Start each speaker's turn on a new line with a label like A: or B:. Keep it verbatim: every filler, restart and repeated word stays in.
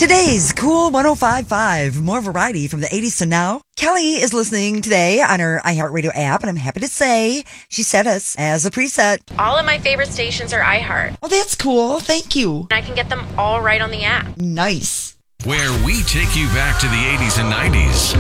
A: Today's Cool one oh five point five, more variety from the eighties to now. Kelly is listening today on her iHeartRadio app, and I'm happy to say she set us as a preset.
B: All of my favorite stations are iHeart.
A: Oh, that's cool. Thank you.
B: I can get them all right on the app.
A: Nice.
C: Where we take you back to the eighties and nineties.